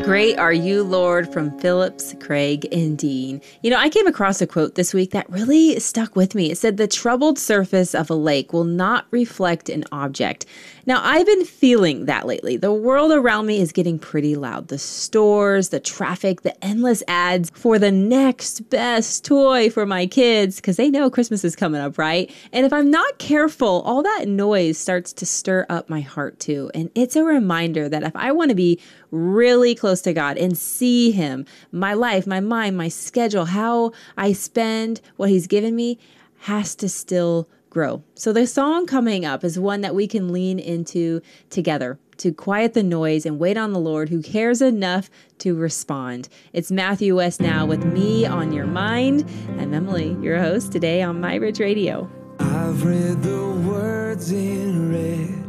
Great are you, Lord, from Phillips, Craig, and Dean. You know, I came across a quote this week that really stuck with me. It said, "The troubled surface of a lake will not reflect an object." Now, I've been feeling that lately. The world around me is getting pretty loud. The stores, the traffic, the endless ads for the next best toy for my kids, because they know Christmas is coming up, right? And if I'm not careful, all that noise starts to stir up my heart too. And it's a reminder that if I want to be really close to God and see Him, my life, my mind, my schedule, how I spend what He's given me has to still grow. So the song coming up is one that we can lean into together to quiet the noise and wait on the Lord who cares enough to respond. It's Matthew West now with Me on Your Mind. I'm Emily, your host today on My Ridge Radio. I've read the words in red